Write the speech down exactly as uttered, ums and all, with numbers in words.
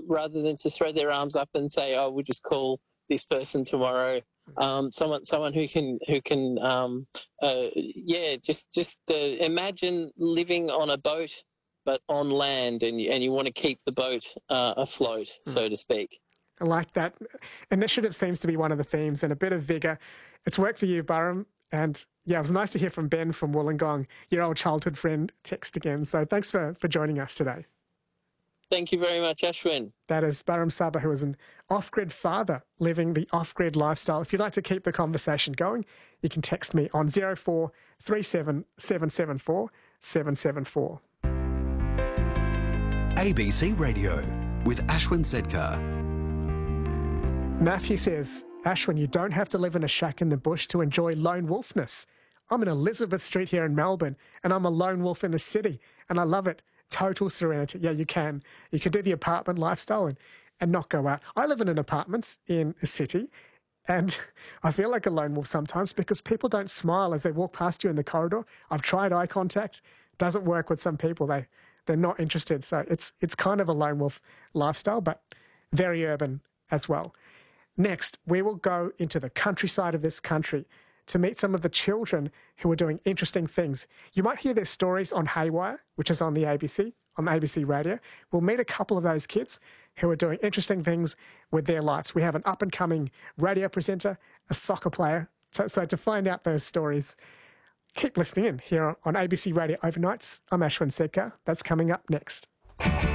rather than to throw their arms up and say, "Oh, we'll just call this person tomorrow." Um, someone, someone who can, who can, um, uh, yeah, just, just uh, imagine living on a boat, but on land, and you, and you want to keep the boat uh, afloat, mm. so to speak. I like that. Initiative seems to be one of the themes, and a bit of vigour. It's worked for you, Burham. And yeah, it was nice to hear from Ben from Wollongong, your old childhood friend, text again. So thanks for, for joining us today. Thank you very much, Ashwin. That is Burham Sabah, who is an off-grid father living the off-grid lifestyle. If you'd like to keep the conversation going, you can text me on zero four three seven seven seven four seven seven four. A B C Radio with Ashwin Sedkar. Matthew says, Ashwin, you don't have to live in a shack in the bush to enjoy lone wolfness. I'm in Elizabeth Street here in Melbourne, and I'm a lone wolf in the city, and I love it. Total serenity. Yeah, you can. You can do the apartment lifestyle and, and not go out. I live in an apartment in a city, and I feel like a lone wolf sometimes because people don't smile as they walk past you in the corridor. I've tried eye contact. Doesn't work with some people. They, they're not interested. So it's, it's kind of a lone wolf lifestyle, but very urban as well. Next, we will go into the countryside of this country to meet some of the children who are doing interesting things. You might hear their stories on Haywire, which is on the A B C, on A B C Radio. We'll meet a couple of those kids who are doing interesting things with their lives. We have an up-and-coming radio presenter, a soccer player. So, so to find out those stories, keep listening in here on A B C Radio Overnights. I'm Ashwin Sedkar. That's coming up next.